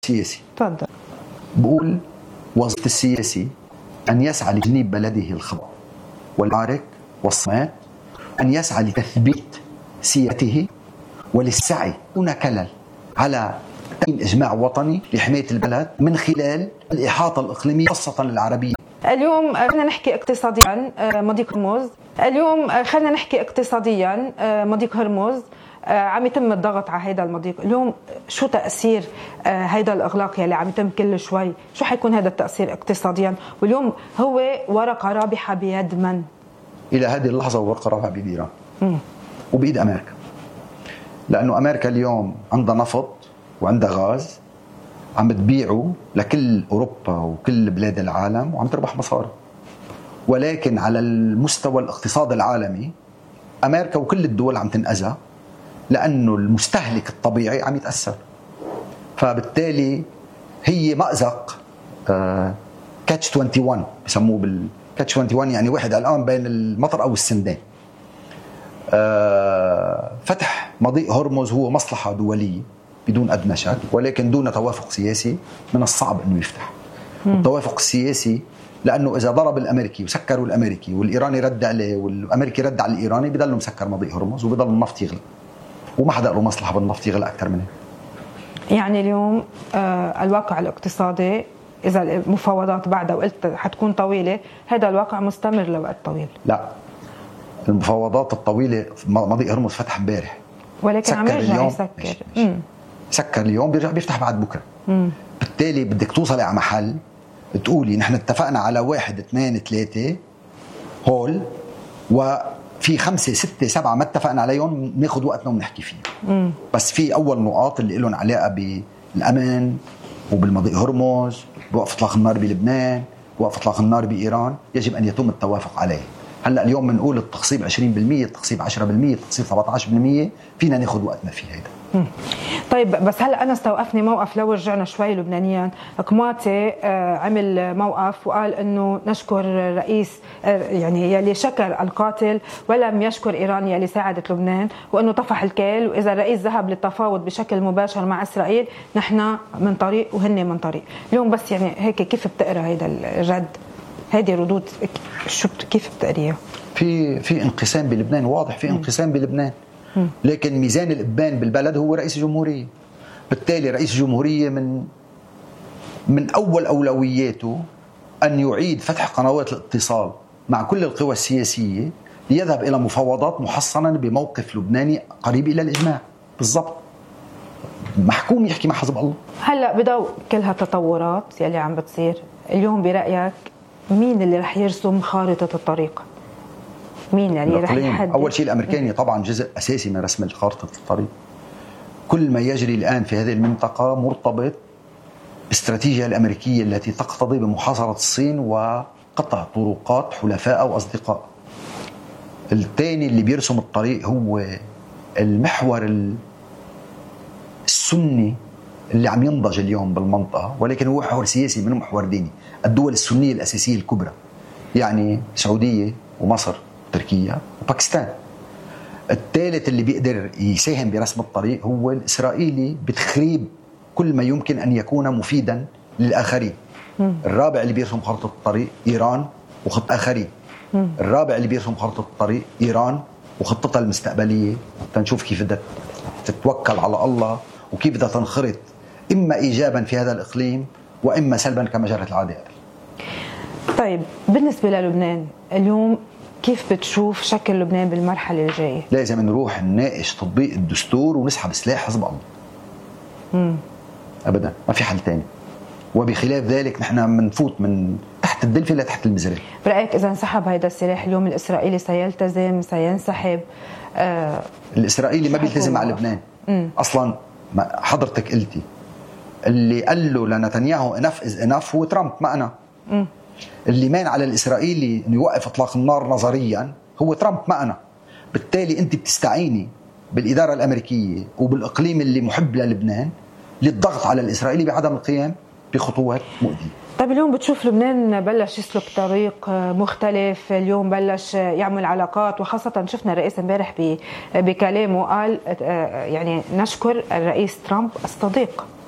سياسي. تفضل. بقول وظيفة السياسي أن يسعى لتجنيب بلده الخطأ والمعارك والصمات، أن يسعى لتثبيت سيادته وللسعي دون كلل على تأمين إجماع وطني لحماية البلد من خلال الإحاطة الإقليمية خاصة العربية. اليوم خلينا نحكي اقتصاديا مضيق هرمز. مضيق هرمز عم يتم الضغط على هيدا المضيق. اليوم شو تأثير هيدا الإغلاق يلي عم يتم كل شوي؟ شو حيكون هذا التأثير اقتصاديا؟ واليوم هو ورقة رابحة بيد من؟ إلى هذه اللحظة ورقة رابحة بيد إيران وبيد أمريكا، لأنه أمريكا اليوم عندها نفط وعندها غاز عم تبيعه لكل أوروبا وكل بلاد العالم وعم تربح مصاري. ولكن على المستوى الاقتصاد العالمي أمريكا وكل الدول عم تنأذى لأنه المستهلك الطبيعي عم يتأثر. فبالتالي هي مأزق كاتش 21 بسموه بالكاتش 21، يعني واحد الآن بين المطر أو السندان. فتح مضيق هرمز هو مصلحة دولية بدون أدنى شك، ولكن دون توافق سياسي من الصعب أنه يفتح. التوافق السياسي لأنه إذا ضرب الأمريكي وسكروا الأمريكي والإيراني رد عليه والأمريكي رد على الإيراني بيضلوا مسكر مضيق هرمز وبيضل النفط يغلى، وما حدا له مصلحة بالنفط يغلى أكثر منه. يعني اليوم الواقع الاقتصادي إذا المفاوضات بعدها وقلت حتكون طويلة، هذا الواقع مستمر لوقت طويل. لا، المفاوضات الطويلة مضيق هرمز فتح امبارح ولكن عم يرجع يسكر. سكر اليوم بيرجع بيفتح بعد بكرة. بالتالي بدك توصلي على محل تقولي نحن اتفقنا على 1 2 3 هول وفي 5 6 7 ما اتفقنا عليهم، ناخذ وقتنا ونحكي فيهم. بس في أول نقاط اللي لهم علاقة بالأمان وبالمضيق هرمز، بوقف إطلاق النار بلبنان، بوقف إطلاق النار بإيران، يجب أن يتم التوافق عليه. هلا اليوم بنقول التخصيب 20%، التخصيب 10%، التخصيب 17%، فينا ناخذ وقتنا في هذا. طيب بس هلا انا استوقفني موقف لو رجعنا شوي لبنانيا. كماتي عمل موقف وقال انه نشكر رئيس يعني يلي شكر القاتل ولم يشكر ايران يلي ساعدت لبنان، وانه طفح الكيل، واذا الرئيس ذهب للتفاوض بشكل مباشر مع اسرائيل نحن من طريق وهن من طريق. اليوم بس يعني هيك كيف بتقرا هيدا الرد؟ هذه ردود شو كيف بتقريها؟ في انقسام بلبنان، واضح في انقسام بلبنان. لكن ميزان الإبان بالبلد هو رئيس الجمهورية. بالتالي رئيس الجمهورية من أول أولوياته أن يعيد فتح قنوات الاتصال مع كل القوى السياسية ليذهب إلى مفاوضات محصنا بموقف لبناني قريب إلى الإجماع. بالضبط، محكوم يحكي مع حزب الله. هلأ بضوء كل هالتطورات يلي عم بتصير اليوم، برأيك مين اللي رح يرسم خارطة الطريق؟ مين اللي رح يحدد؟ أول شيء الأمريكاني طبعا جزء أساسي من رسم خارطة الطريق. كل ما يجري الآن في هذه المنطقة مرتبط بالاستراتيجية الأمريكية التي تقتضي بمحاصرة الصين وقطع طرقات حلفاء أو أصدقاء. الثاني اللي بيرسم الطريق هو المحور السني اللي عم ينضج اليوم بالمنطقة، ولكن هو محور سياسي من محور ديني. الدول السنية الأساسية الكبرى يعني السعودية ومصر وتركيا وباكستان. الثالث اللي بيقدر يساهم برسم الطريق هو الإسرائيلي بتخريب كل ما يمكن أن يكون مفيدا للآخرين. الرابع اللي بيرسم خارطة الطريق إيران وخط آخرين. الرابع اللي بيرسم خارطة الطريق إيران وخطتها المستقبلية، تنشوف كيف بدها تتوكل على الله وكيف بدها تنخرط إما إيجابا في هذا الإقليم وإما سلبا كما جرت العادة. طيب بالنسبة للبنان اليوم كيف بتشوف شكل لبنان بالمرحلة الجاية؟ لازم نروح نناقش تطبيق الدستور ونسحب سلاح حزب الله. أبدا ما في حل تاني. وبخلاف ذلك نحن منفوت من تحت الدلفة لتحت المزرعة. برأيك إذا انسحب هذا السلاح اليوم الإسرائيلي سيلتزم سينسحب؟ الإسرائيلي ما بيلتزم مع لبنان. أصلا حضرتك قلتي اللي قال له لنتنياهو enough is enough هو ترامب ما أنا. اللي مان على الإسرائيلي أنه يوقف إطلاق النار نظريا هو ترامب ما أنا. بالتالي أنت بتستعيني بالإدارة الأمريكية وبالإقليم اللي محب للبنان للضغط على الإسرائيلي بعدم القيام بخطوات مؤذية. طيب اليوم بتشوف لبنان بلش يسلك طريق مختلف، اليوم بلش يعمل علاقات، وخاصة شفنا الرئيس امبارح بكلامه قال يعني نشكر الرئيس ترامب الصديق.